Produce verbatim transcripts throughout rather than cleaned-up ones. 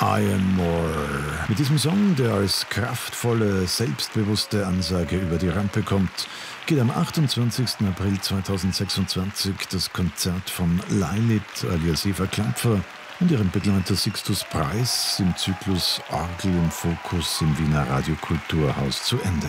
I Am More. Mit diesem Song, der als kraftvolle, selbstbewusste Ansage über die Rampe kommt, geht am achtundzwanzigsten April zweitausendsechsundzwanzig das Konzert von Lilith alias Eva Klampfer und ihrem Begleiter Sixtus Preis im Zyklus Orgel im Fokus im Wiener Radiokulturhaus zu Ende.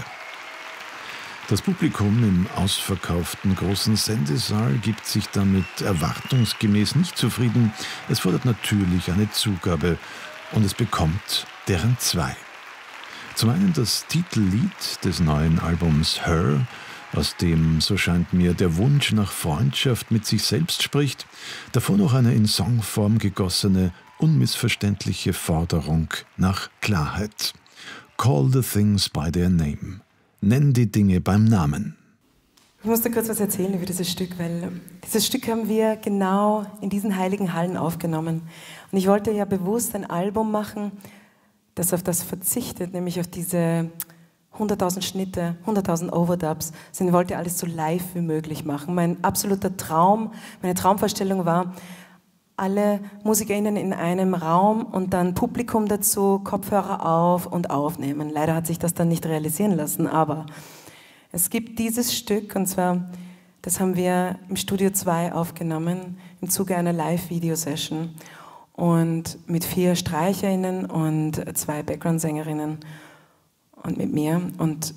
Das Publikum im ausverkauften großen Sendesaal gibt sich damit erwartungsgemäß nicht zufrieden. Es fordert natürlich eine Zugabe und es bekommt deren zwei. Zum einen das Titellied des neuen Albums Her, aus dem, so scheint mir, der Wunsch nach Freundschaft mit sich selbst spricht, davor noch eine in Songform gegossene, unmissverständliche Forderung nach Klarheit. Call the things by their name. Nenn die Dinge beim Namen. Ich muss dir kurz was erzählen über dieses Stück, weil dieses Stück haben wir genau in diesen heiligen Hallen aufgenommen. Und ich wollte ja bewusst ein Album machen, das auf das verzichtet, nämlich auf diese hunderttausend Schnitte, hunderttausend Overdubs. Also ich wollte alles so live wie möglich machen. Mein absoluter Traum, meine Traumvorstellung war, alle MusikerInnen in einem Raum und dann Publikum dazu, Kopfhörer auf und aufnehmen. Leider hat sich das dann nicht realisieren lassen, aber es gibt dieses Stück, und zwar, das haben wir im Studio zwei aufgenommen, im Zuge einer Live-Video-Session und mit vier StreicherInnen und zwei Background-Sängerinnen und mit mir. Und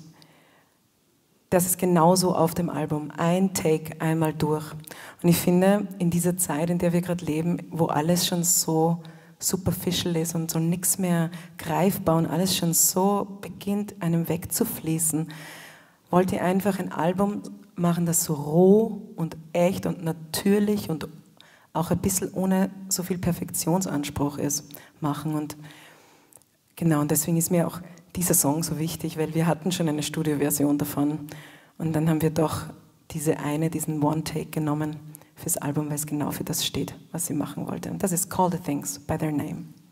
das ist genauso auf dem Album. Ein Take, einmal durch. Und ich finde, in dieser Zeit, in der wir gerade leben, wo alles schon so superficial ist und so nichts mehr greifbar und alles schon so beginnt, einem wegzufließen, wollte ich einfach ein Album machen, das so roh und echt und natürlich und auch ein bisschen ohne so viel Perfektionsanspruch ist, machen. Und genau, und deswegen ist mir auch dieser Song so wichtig, weil wir hatten schon eine Studioversion davon und dann haben wir doch diese eine, diesen One-Take genommen fürs Album, weil es genau für das steht, was sie machen wollte. Und das ist Call the Things by their name.